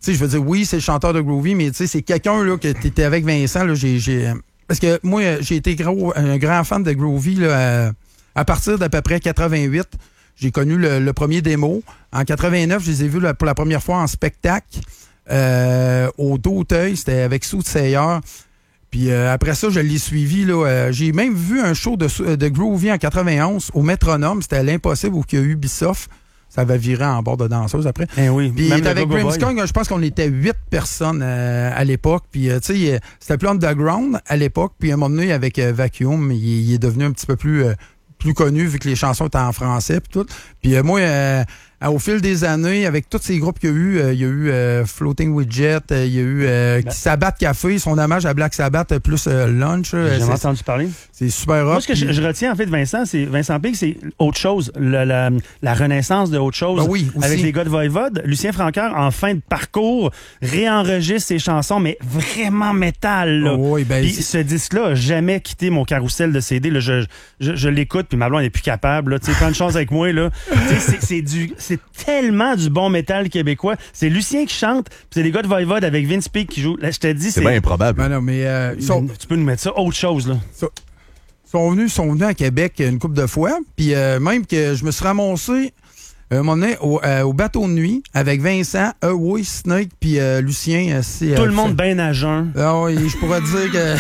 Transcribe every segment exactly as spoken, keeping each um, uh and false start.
sais, je veux dire, oui, c'est le chanteur de Groovy, mais tu sais, c'est quelqu'un, là, que t'étais avec Vincent, là, j'ai, j'ai, parce que moi, j'ai été gros, un grand fan de Groovy, là, à, à partir d'à peu près quatre-vingt-huit. J'ai connu le, le premier démo. En quatre-vingt-neuf, je les ai vus là, pour la première fois en spectacle, euh, au D'Auteuil, c'était avec Soothsayer. Puis euh, après ça, je l'ai suivi. Là, euh, j'ai même vu un show de, de Groovy en quatre-vingt-onze au Métronome. C'était à l'Impossible où il y a eu Ubisoft. Ça va virer en bord de danseuse après. Eh oui, puis avec Grimmskong, je pense qu'on était huit personnes euh, à l'époque. Puis euh, tu sais, c'était plus underground à l'époque. Puis à un moment donné, avec euh, Vacuum, il, il est devenu un petit peu plus, euh, plus connu vu que les chansons étaient en français. Puis tout. Puis euh, moi, euh, au fil des années, avec tous ces groupes qu'il y a eu, euh, il y a eu euh, Floating with Jet, euh, il y a eu euh, ben. Sabbath Café, son hommage à Black Sabbath plus euh, Lunch. J'ai jamais entendu parler. C'est super hot. Moi, ce que puis... je, je retiens en fait de Vincent, c'est Vincent Pig, c'est autre chose, la, la, la renaissance de autre chose. Ben oui, avec les gars de Voivode. Lucien Francoeur, en fin de parcours, réenregistre ses chansons, mais vraiment métal. Là. Oh, oui, ben, puis ce disque-là a jamais quitté mon carrousel de C D. Là. Je, je, je l'écoute, puis ma blonde n'est plus capable. Là. Prends une chance avec moi. Là. c'est, c'est, du, c'est tellement du bon métal québécois. C'est Lucien qui chante, puis c'est les gars de Voivode avec Vince Pig qui joue. Là, je te dis, c'est... c'est bien improbable. Ben non, mais euh, ils sont... Tu peux nous mettre ça, autre chose. Là. Ça... sont venus, sont venus à Québec une couple de fois. Puis euh, même que je me suis ramassé euh, un moment donné au, euh, au bateau de nuit avec Vincent, Away, Snake, puis euh, Lucien. C'est, Tout euh, le monde bien à jeun. Ah oui, je pourrais dire que...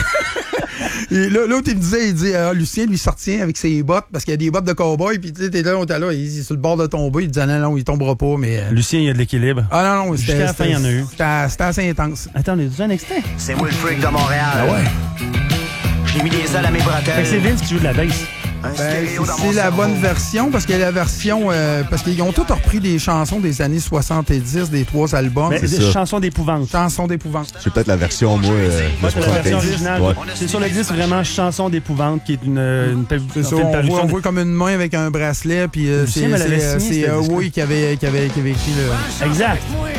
Et là, l'autre, il me disait, il dit, ah, Lucien, lui, sortit avec ses bottes, parce qu'il y a des bottes de cowboy, puis tu sais, t'es là, on était là, il est sur le bord de tomber, il disait, non, non, il tombera pas, mais... Euh... Lucien, il y a de l'équilibre. Ah non, non, c'était... Jusqu'à la fin, il y en a eu. C'était, c'était assez intense. Attends, on est déjà un extrait. C'est moi le freak de Montréal. Ah ouais. J'ai mis des ailes à mes bretelles. C'est Vince qui joue de la bass. Ben, c'est, c'est la bonne version, parce qu'il y a la version... Euh, parce qu'ils ont tous repris des chansons des années soixante-dix, des trois albums. Ben, c'est des ça. Chansons d'épouvante. Chansons d'épouvante. C'est peut-être la version, moi, euh, moi, c'est la version originale. Ouais. C'est sur le disque vraiment Chansons d'épouvante, qui est une... une, une c'est ça, on voit, on voit comme une main avec un bracelet, puis euh, c'est, c'est, c'est, c'est euh, oui qui avait, qui, avait, qui avait écrit le... Exact.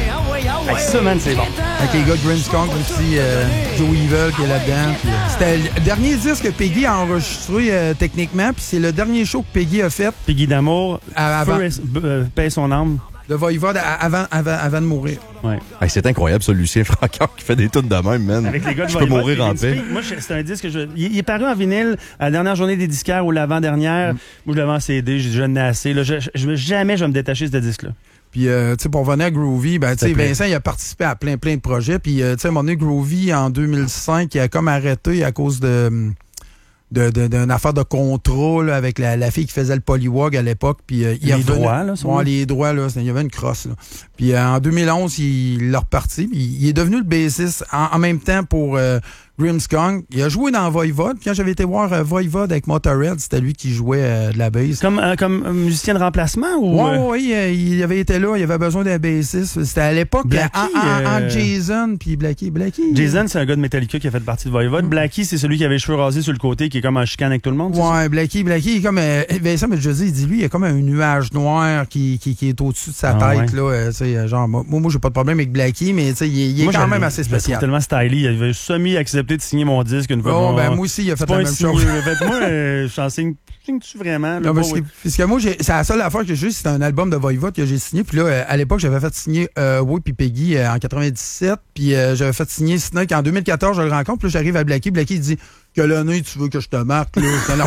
Avec ça, man, c'est bon. Avec les gars de Grimmskong aussi, euh, Joe Evil qui est là-dedans. Puis, euh, c'était le dernier disque que Peggy a enregistré euh, techniquement, puis c'est le dernier show que Peggy a fait. Peggy d'Amour, avant, Feu, euh, paie son âme. De Voivode avant, avant, avant de mourir. Ouais. Hey, c'est incroyable, ça, Lucien Francoeur qui fait des tunes de même, man. Avec les gars de je peux Voivode, mourir en paix. Moi, c'est un disque que je... Il, il est paru en vinyle à la dernière journée des disquaires ou l'avant-dernière. Mm. Moi, je l'avais en C D, j'ai déjà assez. Là, je, je, jamais je vais me détacher de ce disque-là. Puis, euh, tu sais, pour revenir à Groovy, ben, tu sais, Vincent, il a participé à plein, plein de projets. Puis, euh, tu sais, à un moment donné, Groovy, en deux mille cinq, il a comme arrêté à cause de... De, de, d'une affaire de contrôle avec la, la fille qui faisait le polywog à l'époque. Puis, euh, il les revenait, droits, là, ouais, les droits, là, il y avait une crosse, là. Puis euh, en deux mille onze, il l'a reparti. Puis, il est devenu le bassiste en, en même temps pour euh, Grimmskong. Il a joué dans Voivode. Puis quand j'avais été voir euh, Voivode avec Motorhead, c'était lui qui jouait euh, de la bass. Comme, euh, comme musicien de remplacement? Ou oui, oui, euh, il avait été là. Il avait besoin d'un bassiste. C'était à l'époque Blackie, en, en, en euh... Jason puis Blackie. Blackie. Jason, c'est un gars de Metallica qui a fait partie de Voivode. Mm. Blackie, c'est celui qui avait les cheveux rasés sur le côté, qui est comme en chicane avec tout le monde. Ouais, Blackie, Blackie, il est comme... Euh, Vincent, mais je dis, il dit, lui, il y a comme un nuage noir qui, qui, qui est au-dessus de sa ah, tête, ouais. là. Euh, euh, genre, moi, moi, j'ai pas de problème avec Blackie, mais il, il est moi, quand même assez spécial. C'est tellement stylish. Il avait semi-accepté de signer mon disque une fois. Oh, mon... ben, moi aussi, il a fait la même signé. chose. fait, moi, euh, je t'en signe. Signes-tu vraiment? Non, parce, que, parce que moi, j'ai, c'est la seule affaire que j'ai, c'est un album de Voivode que j'ai signé. Puis là, euh, à l'époque, j'avais fait signer euh, Oui puis Peggy euh, en quatre-vingt-dix-sept. Puis euh, j'avais fait signer Snake en deux mille quatorze. Je le rencontre. Puis là, j'arrive à Blackie. Blackie, il dit que l'année, tu veux que je te marque. Là.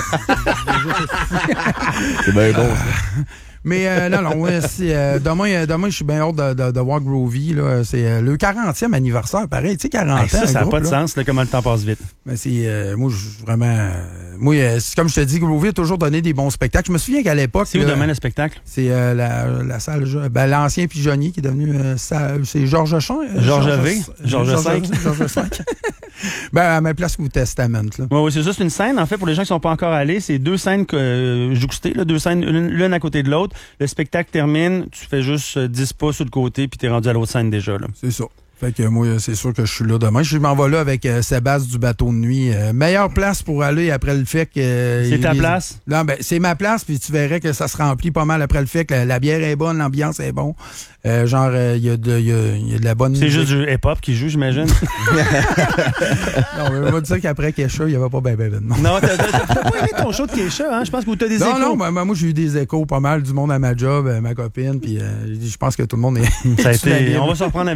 C'est bien bon, ça. Mais euh, non, non, ouais, c'est, euh, demain, demain je suis bien hâte de, de, de voir Groovy. Là. C'est euh, le quarantième anniversaire, pareil. Tu sais, quarante hey, ça, ans. Ça n'a groupe, pas de là. sens, là, comment le temps passe vite. Mais c'est, euh, moi, je vraiment. Euh, moi, euh, c'est, comme je te dis, Groovy a toujours donné des bons spectacles. Je me souviens qu'à l'époque. C'est où demain le spectacle? C'est euh, la, la salle. Ben, l'ancien pigeonnier qui est devenu. Euh, salle, c'est Georges Chon. Euh, Georges V. Georges V. Georges V. Ben, à ma place où Testament. Là. Oui, oui, c'est ça. C'est une scène. En fait, pour les gens qui ne sont pas encore allés, c'est deux scènes euh, jouxtées, là, deux scènes l'une, l'une à côté de l'autre. Le spectacle termine, tu fais juste dix pas sur le côté, puis tu es rendu à l'autre scène déjà. Là. C'est ça. Fait que moi, c'est sûr que je suis là demain. Je m'en vais là avec euh, Sébastien du bateau de nuit. Euh, meilleure place pour aller après le fait que... Euh, c'est ta les... place? Non, ben, c'est ma place, puis tu verrais que ça se remplit pas mal après le fait que la, la bière est bonne, l'ambiance est bonne. Euh, genre, il euh, y, y, y, y a de la bonne c'est musique. juste du hip-hop qui joue, j'imagine? Non, mais on va dire qu'après Kesha, il n'y avait pas ben ben ben. Non, non t'as, t'as, t'as pas aimé ton show de Kesha, hein? Je pense que t'as des non, échos. Non, non, ben, moi, j'ai eu des échos, pas mal, du monde à ma job, euh, ma copine, puis euh, je pense que tout le monde est... Ça a été... On va s'en reprendre